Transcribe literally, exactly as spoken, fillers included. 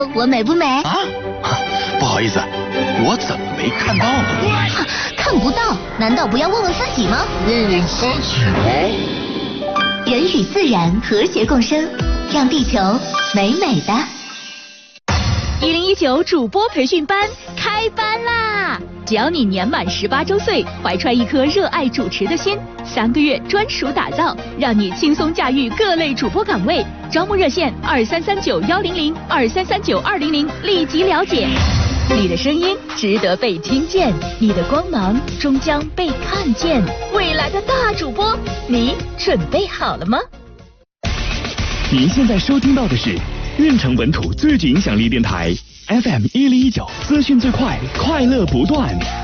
我美不美？ 啊，不好意思，我怎么没看到呢？ 看不到，难道不要问问自己吗？ 问问自己吗？ 人与自然和谐共生，让地球美美的。 一零一九主播培训班开班啦！只要你年满十八周岁，怀揣一颗热爱主持的心，三个月专属打造，让你轻松驾驭各类主播岗位。招募热线二三三九幺零零二三三九二零零，立即了解。你的声音值得被听见，你的光芒终将被看见。未来的大主播，你准备好了吗？ 您现在收听到的是运城本土最具影响力电台 F M 一零一九，资讯最快，快乐不断。